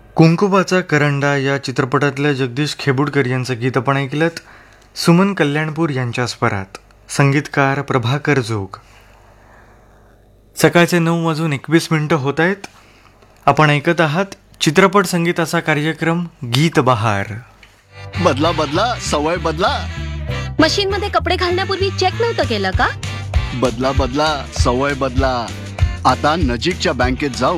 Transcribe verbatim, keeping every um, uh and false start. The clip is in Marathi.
कुंकुबाचा करंडा या चित्रपटातल्या जगदीश खेबुडकर यांचं गीत आपण ऐकलं. सुमन कल्याणपूर यांच्या स्वरात, संगीतकार प्रभाकर जोग. सकाळचे नऊ वाजून एकवीस मिनिटं होत आहेत. आपण ऐकत आहात चित्रपट संगीताचा कार्यक्रम गीत बहार. बदला बदला सवय बदला. मशीन मध्ये कपडे घालण्यापूर्वी चेक नव्हतं केलं का? बदला बदला सवय बदला. आता नजीकच्या बँकेत जाऊ